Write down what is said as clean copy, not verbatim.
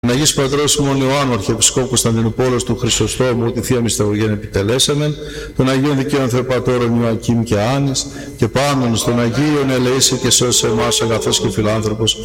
Τον Αγίος Πατρός ημών Ιωάννου, Αρχιεπισκόπου Κωνσταντινούπολος του Χρυσοστόμου, τη Θεία Μυσταγωγένεια επιτελέσαμεν, των Αγίων Δικαίων Θεοπατώρων Ιωακήμ και Άνης, και πάντων στον Αγίον ελεήσει και σώσε εμάς αγαθός και φιλάνθρωπος,